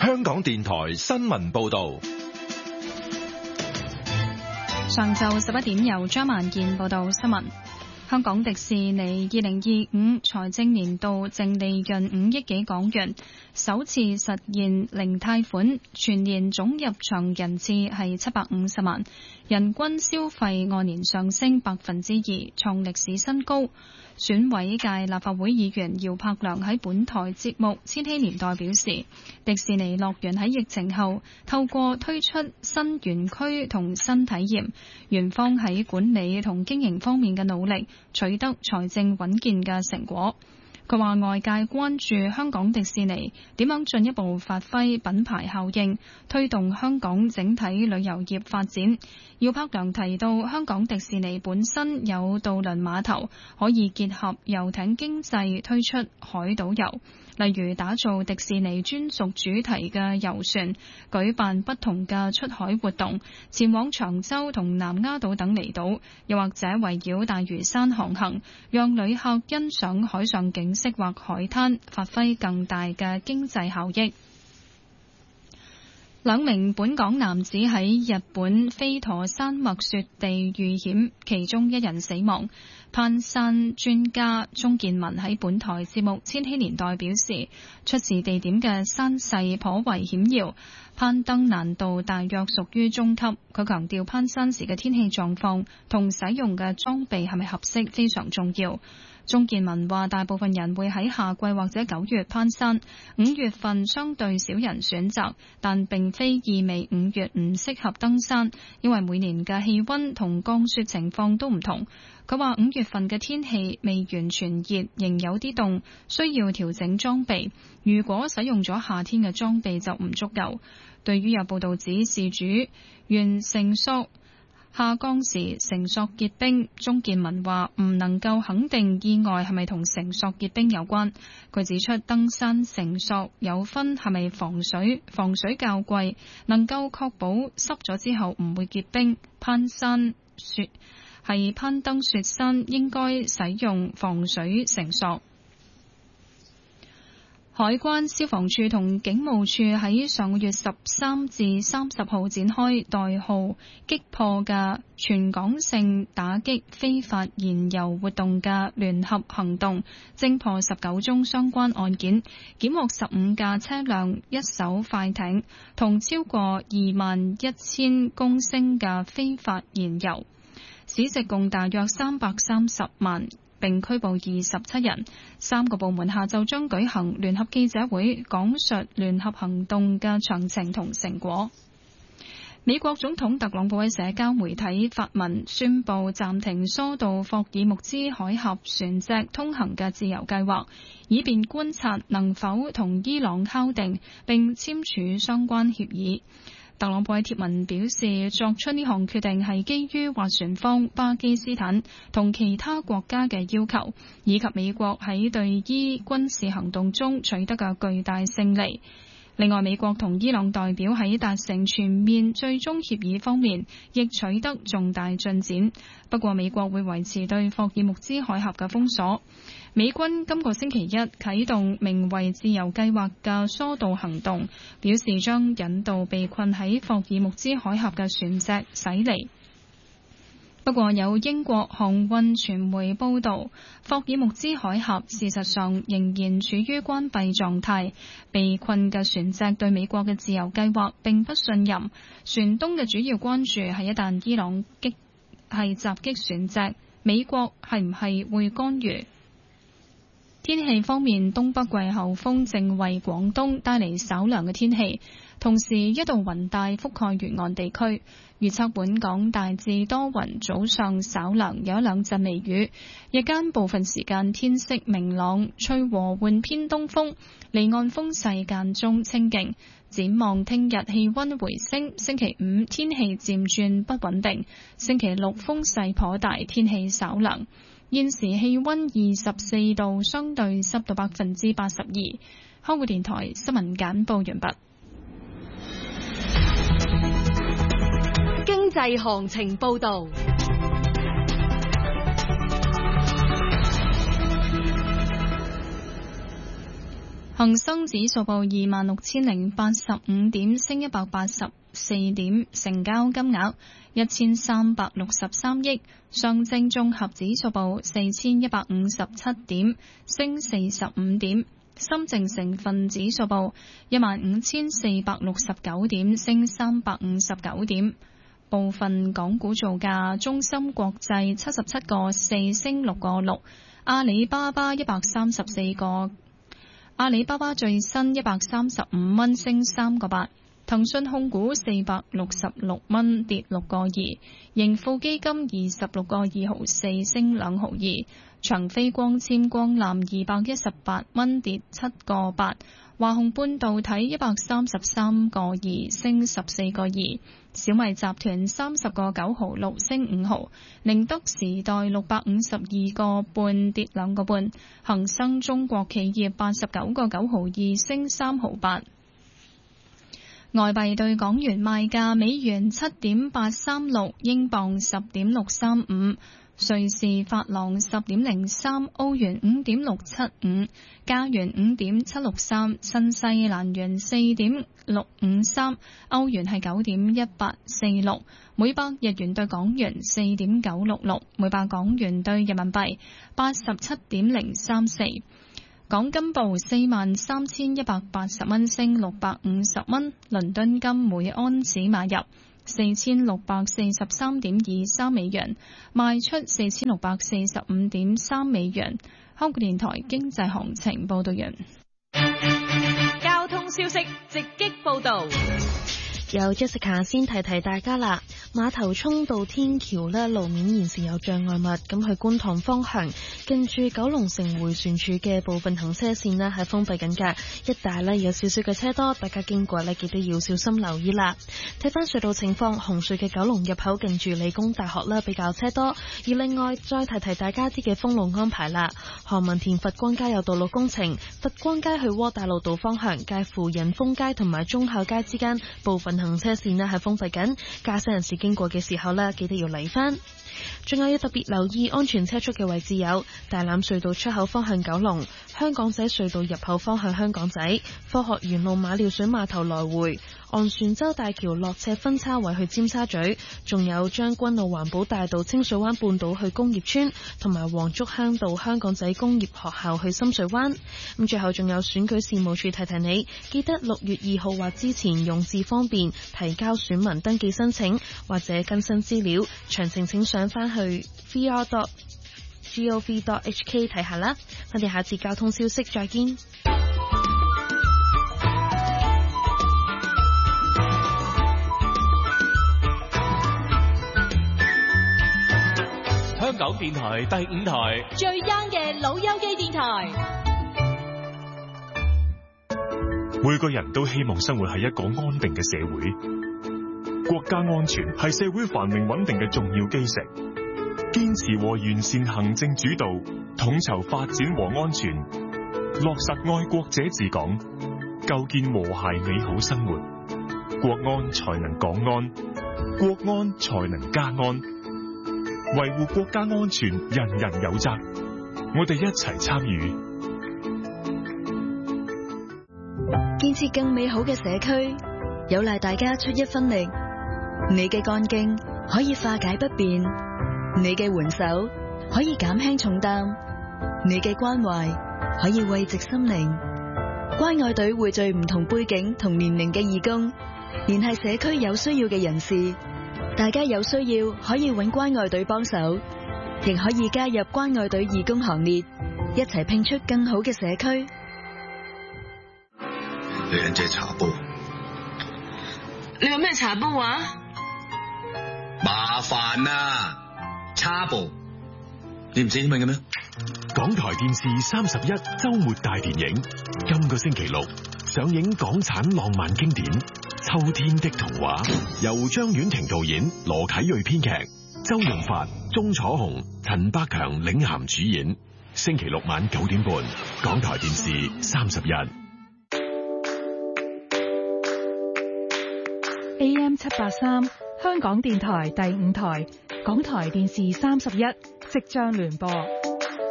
香港電台新聞報道。 上晝11點由張萬健報道新聞。香港迪士尼2025財政年度淨利潤5億幾港元，首次實現零貸款，全年總入場人次係750萬，人均消費按年上升2%，創歷史新高。選委界立法會議員姚柏良喺本台節目《千禧年代》表示，迪士尼樂園喺疫情後透過推出新園區同新體驗，園方喺管理同經營方面嘅努力取得財政穩健嘅成果。佢話外界關注香港迪士尼點樣進一步發揮品牌效應，推動香港整體旅遊業發展。姚柏良提到，香港迪士尼本身有渡輪碼頭，可以結合遊艇經濟推出海島遊，例如打造迪士尼專屬主題嘅遊船，舉辦不同嘅出海活動，前往長洲同南丫島等離島，又或者圍繞大嶼山航行，讓旅客欣賞海上景色或海灘，發揮更大嘅經濟效益。兩名本港男子喺日本飛陀山脈雪地遇險，其中一人死亡。攀山專家鍾健文喺本台節目《千禧年代》表示，出事地點嘅山勢頗為險要，攀登難度大約屬於中級。佢強調攀山時嘅天氣狀況同使用嘅裝備係咪合適非常重要。鍾健文話，大部分人會喺夏季或者9月攀山，5月份相對少人選擇，但並非意味5月唔適合登山，因為每年嘅氣溫同降雪情況都唔同。佢話5月份嘅天氣未完全熱，仍有啲凍，需要調整裝備。如果使用咗夏天嘅裝備就唔足夠。對於有報道指事主原繩索下降時繩索結冰，鍾健文話唔能夠肯定意外係咪同繩索結冰有關。佢指出登山繩索有分係咪防水較貴，能夠確保濕咗之後唔會結冰。攀登雪山應該使用防水繩索。海關、消防處同警務處喺上個月13至30號展開代號擊破嘅全港性打擊非法燃油活動嘅聯合行動，偵破19宗相關案件，檢獲15架車輛、1艘快艇同超過21,000公升嘅非法燃油，市值共大約330萬。並拘捕27人。3個部門下晝將舉行聯合記者會，講述聯合行動嘅詳情同成果。美國總統特朗普喺社交媒體發文宣布暫停疏導霍爾木茲海峽船隻通行嘅自由計劃，以便觀察能否同伊朗敲定並簽署相關協議。特朗普喺貼文表示，作出呢項決定係基於斡旋方巴基斯坦同其他國家嘅要求，以及美國喺對伊軍事行動中取得嘅巨大勝利。另外，美國同伊朗代表喺達成全面最終協議方面亦取得重大進展。不過，美國會維持對霍爾木茲海峽嘅封鎖。美軍今個星期一啟動名為自由計劃嘅疏導行動，表示將引導被困喺霍爾木茲海峽嘅船隻駛離。不過有英國航運傳媒報道，霍爾木茲海峽事實上仍然處於關閉狀態，被困嘅船隻對美國嘅自由計劃並不信任。船東嘅主要關注係一旦伊朗襲擊船隻，美國係唔係會干預？天氣方面，東北季候風正為廣東帶嚟稍涼嘅天氣，同時一道雲帶覆蓋沿岸地區。預測本港大致多雲，早上稍涼，有一兩陣微雨，日間部分時間天色明朗，吹和緩偏東風，離岸風勢間中清勁。展望聽日氣溫回升，星期5天氣漸轉不穩定，星期6風勢頗大，天氣稍涼。現時氣溫24度，相對濕度82%。香港電台新聞簡報完畢。 經濟行情報道。 恒生指數報26,085點，升184點，成交金額1363億。上證綜合指數報4157點，升45點。深證成分指數報15,469點，升359點。部分港股造價：中芯國際77個4升6個6，阿里巴巴134個，阿里巴巴最新135蚊升3個8，騰訊控股466蚊跌6個2，盈富基金26個2毫4升2毫2，長飛光纖光纜218蚊跌7個8，華虹半導體133個2升14個2，小米集團30個9毫6升5毫，寧德時代652個半跌2個半，恒生中國企業89個9毫2升3毫8。外幣對港元賣價：美元7.836，英鎊10.635，瑞士法郎10.03，歐元5.675，加元5.763，新西蘭元4.653，歐元係9.1846，每百日元對港元4.966，每百港元對人民幣87.034。港金報43,180蚊，升650蚊。倫敦金每安士買入4,643.23美元，賣出4,645.3美元。香港電台經濟行情報道完。 交通消息直擊報道。 由 Jessica 先提大家啦，馬頭涌道天橋呢路面現時有障礙物，咁去觀塘方向近住九龍城迴旋處嘅部分行車線呢係封閉緊㗎，一帶呢有少少嘅車多，大家經過呢記得要小心留意啦。睇翻隧道情況，紅隧嘅九龍入口近住理工大學呢比較車多，而另外再提大家啲嘅封路安排啦。何文田佛光街有道路工程，佛光街去窩打老道方向介乎仁豐街同埋忠孝街之間部分行車線呢係封閉緊，駕駛人士經過嘅時候呢記得要嚟返。仲有要特別留意安全車速嘅位置有大欖隧道出口方向九龍、香港仔隧道入口方向香港仔、科學園路馬料水碼頭來回、昂船洲大橋落斜分叉位去尖沙咀，仲有將軍澳環保大道清水灣半島去工業村，同埋黃竹坑道香港仔工業學校去深水灣。咁最後仲有選舉事務處提你，記得6月2號或之前用字方便提交選民登記申請或者更新資料，詳情請上翻去 vr.gov.hk 睇下啦。我哋下次交通消息再見。 香港電台第5台最 young 嘅老友記電台。 每個人都希望生活喺一個安定嘅社會，國家安全係社會繁榮穩定嘅重要基石。堅持和完善行政主導，統籌發展和安全，落實愛國者治港，構建和諧美好生活，國安才能港安，國安才能家安。維護國家安全，人人有責，我哋一齊參與。 建設更美好嘅社區，有賴大家出一分力。你嘅幹勁可以化解不便，你嘅援手可以減輕重擔，你嘅關懷可以慰藉心靈。關愛隊匯聚唔同背景同年齡嘅義工，聯繫社區有需要嘅人士。大家有需要可以揾關愛隊幫手，亦可以加入關愛隊義工行列，一齊拼出更好嘅社區。 兩隻茶煲， 你有咩茶煲啊？ 麻煩啊，茶煲，你唔知英文嘅咩？ 港台電視31周末大電影，今個星期六上映港產浪漫經典《秋天的童話》，由張婉婷導演，羅啟銳編劇，周潤發、鐘楚紅、陳百強領銜主演。星期六晚9點半，港台電視31。 AM 783，香港電台第5台，港台電視31即將聯播。